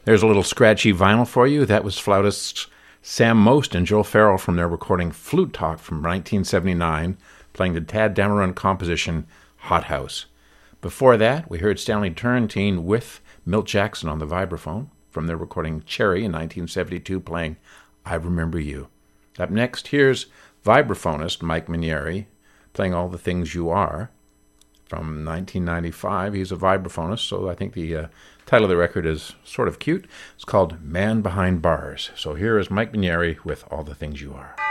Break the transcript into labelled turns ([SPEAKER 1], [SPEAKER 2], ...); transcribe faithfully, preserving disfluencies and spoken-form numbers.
[SPEAKER 1] There's a little scratchy vinyl for you. That was flautists Sam Most and Joel Farrell from their recording Flute Talk from nineteen seventy-nine, playing the Tad Dameron composition Hot House. Before that, we heard Stanley Turrentine with Milt Jackson on the vibraphone from their recording Cherry in nineteen seventy-two, playing I Remember You. Up next, here's vibraphonist Mike Mainieri playing All the Things You Are from nineteen ninety-five. He's a vibraphonist, so I think the uh, title of the record is sort of cute. It's called Man Behind Bars. So here is Mike Mainieri with All the Things You Are.